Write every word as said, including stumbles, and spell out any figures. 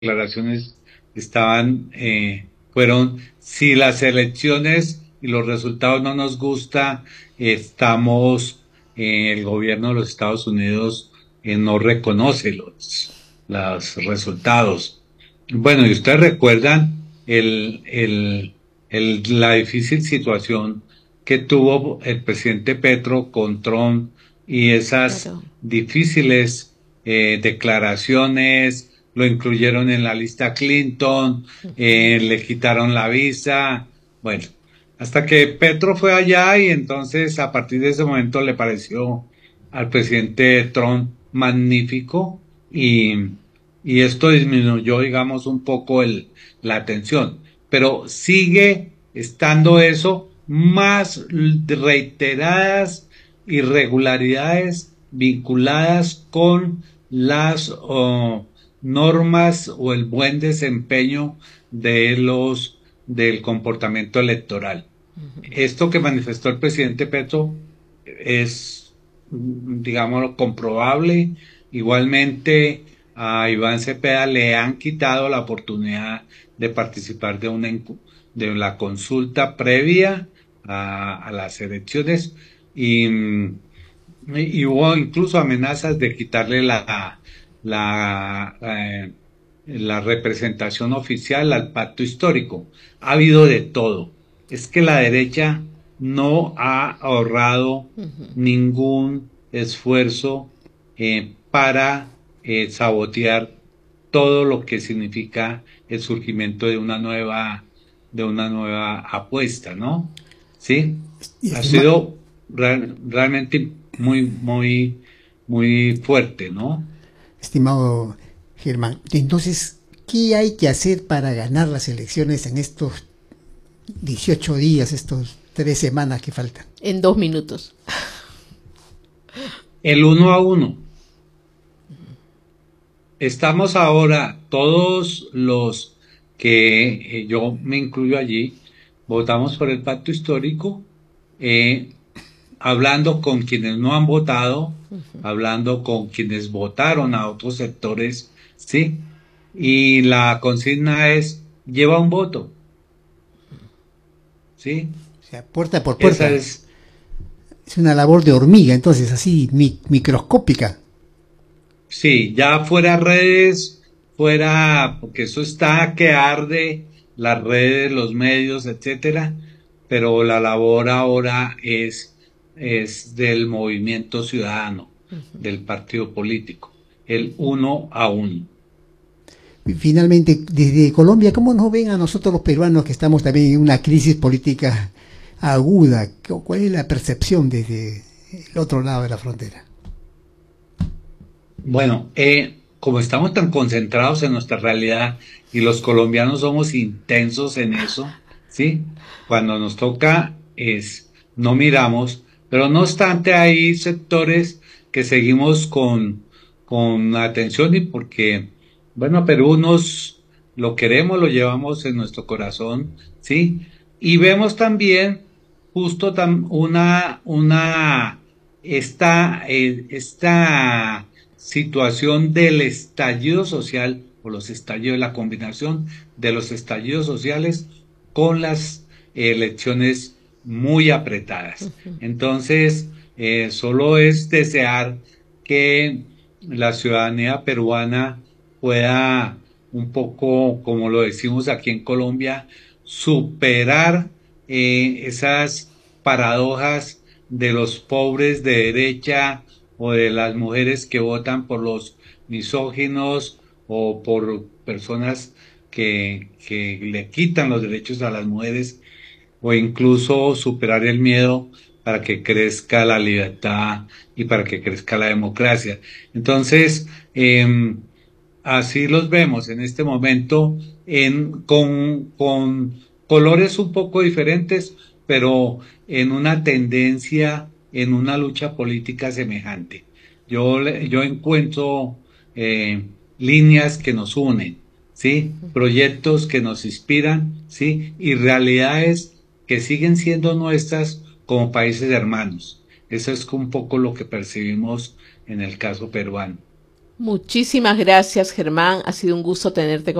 declaraciones estaban, eh, fueron, si las elecciones y los resultados no nos gusta, estamos, eh, el gobierno de los Estados Unidos eh, no reconoce los, los resultados. Bueno, y ustedes recuerdan el, el, el, la difícil situación que tuvo el presidente Petro con Trump y esas Claro. difíciles eh, declaraciones, lo incluyeron en la lista Clinton, Ujú. eh, le quitaron la visa, bueno, hasta que Petro fue allá y entonces a partir de ese momento le pareció al presidente Trump magnífico y, y esto disminuyó, digamos, un poco el, la tensión, pero sigue estando eso, más reiteradas irregularidades vinculadas con las oh, normas o el buen desempeño de los del comportamiento electoral. Esto que manifestó el presidente Petro es, digámoslo, comprobable. Igualmente, a Iván Cepeda le han quitado la oportunidad de participar de una de la consulta previa a, a las elecciones y, y hubo incluso amenazas de quitarle la, la, eh, la representación oficial al pacto histórico. Ha habido de todo. Es que la derecha no ha ahorrado ningún esfuerzo eh, para eh, sabotear todo lo que significa el surgimiento de una nueva, de una nueva apuesta, ¿no? Sí, Y ha estima- sido real- realmente muy, muy, muy fuerte, ¿no? estimado Germán, entonces, ¿qué hay que hacer para ganar las elecciones en estos dieciocho días, estos tres semanas que faltan? En dos minutos. El uno a uno. Estamos ahora, todos los que eh, yo me incluyo allí, votamos por el pacto histórico, eh, hablando con quienes no han votado, hablando con quienes votaron a otros sectores, ¿sí? Y la consigna es, lleva un voto, ¿sí? O sea, puerta por Esa puerta. es, Es una labor de hormiga, entonces, así mi- microscópica. sí, ya fuera redes, fuera, porque eso está que arde, las redes, los medios, etcétera, pero la labor ahora es, es del movimiento ciudadano, del partido político, el uno a uno. Finalmente, desde Colombia, ¿cómo nos ven a nosotros los peruanos que estamos también en una crisis política aguda? ¿Cuál es la percepción desde el otro lado de la frontera? Bueno, eh, como estamos tan concentrados en nuestra realidad y los colombianos somos intensos en eso, ¿sí? Cuando nos toca es, no miramos, pero no obstante hay sectores que seguimos con, con atención y porque, bueno, a Perú nos lo queremos, lo llevamos en nuestro corazón, ¿sí? Y vemos también justo tam- una, una, esta, eh, esta situación del estallido social o los estallidos, la combinación de los estallidos sociales con las elecciones muy apretadas. Entonces, eh, solo es desear que la ciudadanía peruana pueda un poco, como lo decimos aquí en Colombia, superar eh, esas paradojas de los pobres de derecha o de las mujeres que votan por los misóginos o por personas que, que le quitan los derechos a las mujeres o incluso superar el miedo para que crezca la libertad y para que crezca la democracia. Entonces, eh, así los vemos en este momento en, con, con colores un poco diferentes, pero en una tendencia, en una lucha política semejante. Yo, le- yo encuentro eh, líneas que nos unen, ¿sí? Proyectos que nos inspiran, ¿sí? Y realidades que siguen siendo nuestras como países hermanos. Eso es un poco lo que percibimos en el caso peruano. Muchísimas gracias, Germán. Ha sido un gusto tenerte con